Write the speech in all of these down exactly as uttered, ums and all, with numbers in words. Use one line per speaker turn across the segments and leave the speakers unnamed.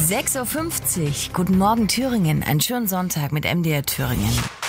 sechs Uhr fünfzig. Guten Morgen Thüringen. Einen schönen Sonntag mit M D R Thüringen.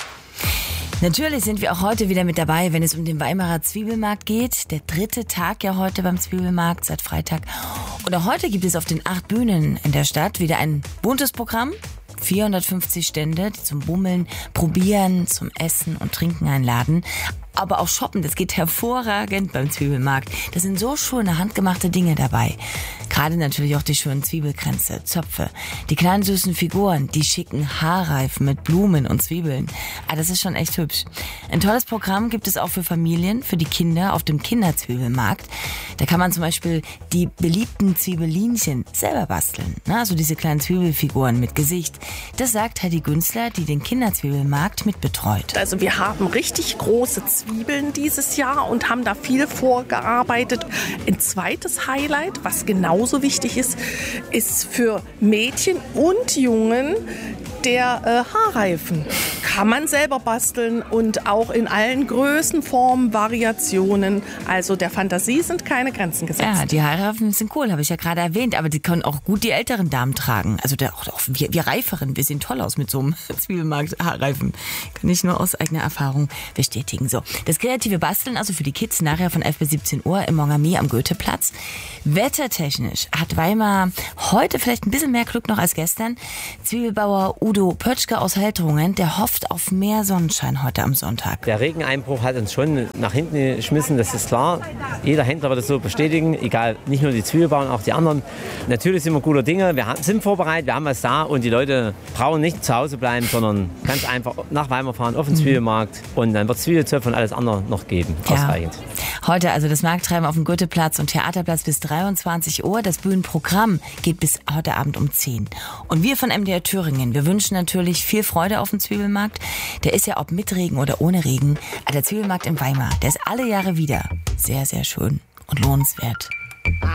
Natürlich sind wir auch heute wieder mit dabei, wenn es um den Weimarer Zwiebelmarkt geht. Der dritte Tag ja heute beim Zwiebelmarkt seit Freitag. Und auch heute gibt es auf den acht Bühnen in der Stadt wieder ein buntes Programm. vierhundertfünfzig Stände, die zum Bummeln, Probieren, zum Essen und Trinken einladen. Aber auch shoppen, das geht hervorragend beim Zwiebelmarkt. Da sind so schöne handgemachte Dinge dabei. Gerade natürlich auch die schönen Zwiebelkränze, Zöpfe, die kleinen süßen Figuren, die schicken Haarreifen mit Blumen und Zwiebeln. Ah, das ist schon echt hübsch. Ein tolles Programm gibt es auch für Familien, für die Kinder auf dem Kinderzwiebelmarkt. Da kann man zum Beispiel die beliebten Zwiebelinchen selber basteln. Also diese kleinen Zwiebelfiguren mit Gesicht. Das sagt Heidi Günzler, die den Kinderzwiebelmarkt mitbetreut.
Also wir haben richtig große Zwiebeln dieses Jahr und haben da viel vorgearbeitet. Ein zweites Highlight, was genauso wichtig ist, ist für Mädchen und Jungen der äh, Haarreifen. Kann man selber basteln und auch in allen Größen, Formen, Variationen. Also der Fantasie sind keine Grenzen gesetzt.
Ja, die Haarreifen sind cool, habe ich ja gerade erwähnt, aber die können auch gut die älteren Damen tragen. Also der, auch, auch wir, wir Reiferen, wir sehen toll aus mit so einem Zwiebelmarkt-Haarreifen. Kann ich nur aus eigener Erfahrung bestätigen. So, das kreative Basteln, also für die Kids, nachher von elf bis siebzehn Uhr im Mongami am Goetheplatz. Wettertechnisch hat Weimar heute vielleicht ein bisschen mehr Glück noch als gestern. Zwiebelbauer Udo Pötschke aus Heltungen, der hofft auf mehr Sonnenschein heute am Sonntag.
Der Regeneinbruch hat uns schon nach hinten geschmissen, das ist klar. Jeder Händler wird das so bestätigen, egal, nicht nur die Zwiebelbauern, auch die anderen. Natürlich sind wir guter Dinge, wir sind vorbereitet, wir haben was da und die Leute brauchen nicht zu Hause bleiben, sondern ganz einfach nach Weimar fahren, auf den Zwiebelmarkt und dann wird Zwiebelzöpfe und alles andere noch geben.
Ja.
Ausreichend.
Heute also das Markttreiben auf dem Goetheplatz und Theaterplatz bis dreiundzwanzig Uhr. Das Bühnenprogramm geht bis heute Abend um zehn. Und wir von M D R Thüringen, wir wünschen natürlich viel Freude auf dem Zwiebelmarkt. Der ist ja ob mit Regen oder ohne Regen. Der Zwiebelmarkt in Weimar, der ist alle Jahre wieder sehr, sehr schön und lohnenswert.